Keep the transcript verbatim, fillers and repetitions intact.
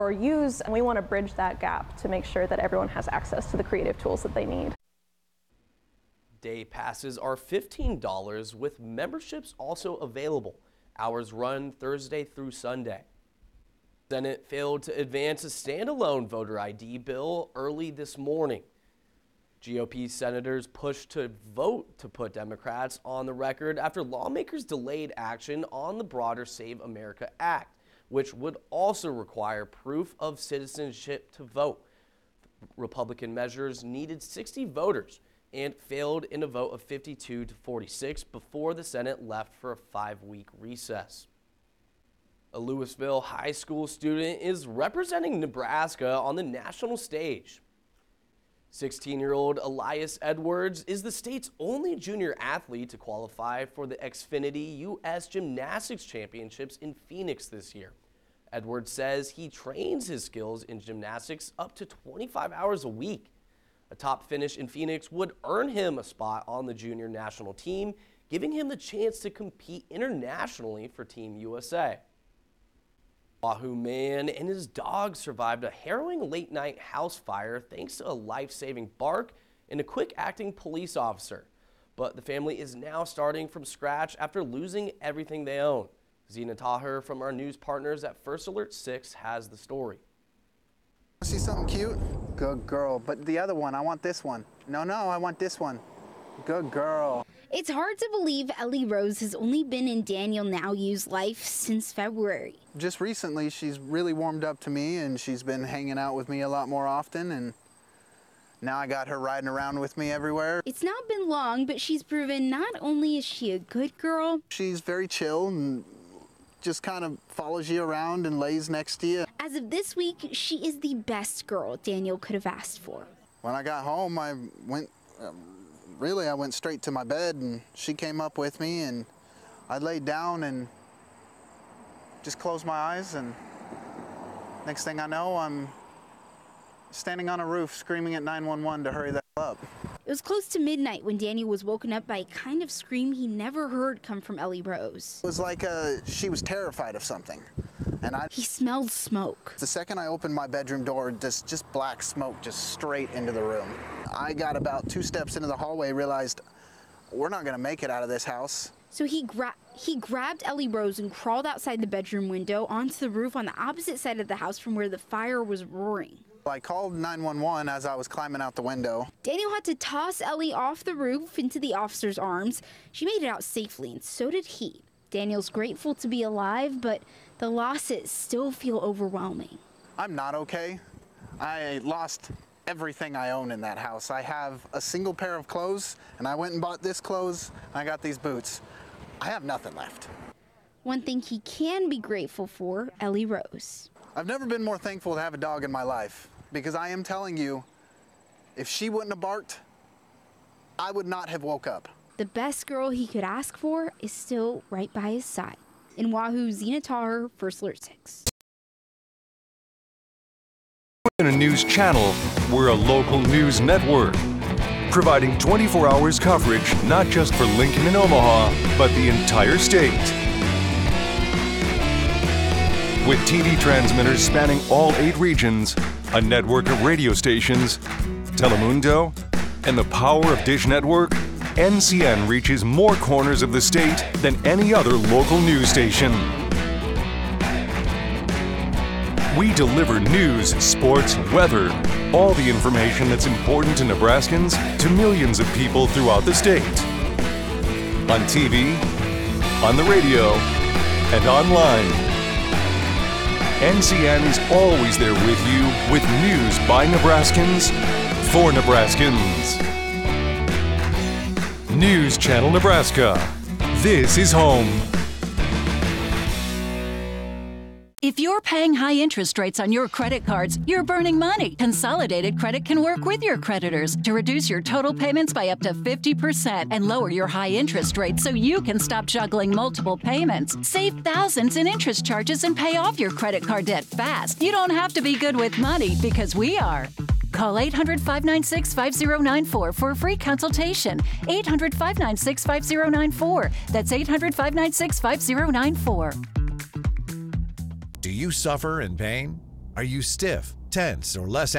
or use, and we want to bridge that gap to make sure that everyone has access to the creative tools that they need. Day passes are fifteen dollars with memberships also available. Hours run Thursday through Sunday. The Senate failed to advance a standalone voter I D bill early this morning. G O P senators pushed to vote to put Democrats on the record after lawmakers delayed action on the broader Save America Act, which would also require proof of citizenship to vote. Republican measures needed sixty voters and failed in a vote of fifty-two to forty-six before the Senate left for a five-week recess. A Louisville high school student is representing Nebraska on the national stage. sixteen-year-old Elias Edwards is the state's only junior athlete to qualify for the Xfinity U S Gymnastics Championships in Phoenix this year. Edwards says he trains his skills in gymnastics up to twenty-five hours a week. A top finish in Phoenix would earn him a spot on the junior national team, giving him the chance to compete internationally for Team U S A. Wahoo man and his dog survived a harrowing late-night house fire thanks to a life-saving bark and a quick-acting police officer. But the family is now starting from scratch after losing everything they own. Zena Taher from our news partners at First Alert six has the story. See something cute? Good girl. But the other one, I want this one. No, no, I want this one. Good girl. It's hard to believe Ellie Rose has only been in Daniel Nauyu's life since February. Just recently, she's really warmed up to me, and she's been hanging out with me a lot more often, and now I got her riding around with me everywhere. It's not been long, but she's proven not only is she a good girl, she's very chill and just kind of follows you around and lays next to you. As of this week, she is the best girl Daniel could have asked for. When I got home, I went, um, really, I went straight to my bed, and she came up with me, and I laid down and just closed my eyes, and next thing I know, I'm standing on a roof screaming at nine one one to hurry the hell up. It was close to midnight when Daniel was woken up by a kind of scream he never heard come from Ellie Rose. It was like uh, she was terrified of something. And I, he smelled smoke. The second I opened my bedroom door, just, just black smoke just straight into the room. I got about two steps into the hallway, realized we're not gonna make it out of this house. So he, gra he grabbed Ellie Rose and crawled outside the bedroom window onto the roof on the opposite side of the house from where the fire was roaring. I called nine one one as I was climbing out the window. Daniel had to toss Ellie off the roof into the officer's arms. She made it out safely, and so did he. Daniel's grateful to be alive, but the losses still feel overwhelming. I'm not okay. I lost everything I own in that house. I have a single pair of clothes, and I went and bought this clothes, and I got these boots. I have nothing left. One thing he can be grateful for, Ellie Rose. I've never been more thankful to have a dog in my life, because I am telling you, if she wouldn't have barked, I would not have woke up. The best girl he could ask for is still right by his side. In Wahoo, Zena Taher, First Alert six. In a news channel, we're a local news network, providing twenty-four hours coverage not just for Lincoln and Omaha, but the entire state. With T V transmitters spanning all eight regions, a network of radio stations, Telemundo, and the power of Dish Network, N C N reaches more corners of the state than any other local news station. We deliver news, sports, weather, all the information that's important to Nebraskans to millions of people throughout the state. On T V, on the radio, and online. N C N is always there with you with news by Nebraskans for Nebraskans. News Channel Nebraska. This is home. If you're paying high interest rates on your credit cards, you're burning money. Consolidated Credit can work with your creditors to reduce your total payments by up to fifty percent and lower your high interest rates so you can stop juggling multiple payments. Save thousands in interest charges and pay off your credit card debt fast. You don't have to be good with money because we are. Call eight hundred, five nine six, five zero nine four for a free consultation. eight hundred, five nine six, five zero nine four. That's eight hundred, five nine six, five zero nine four. Do you suffer in pain? Are you stiff, tense, or less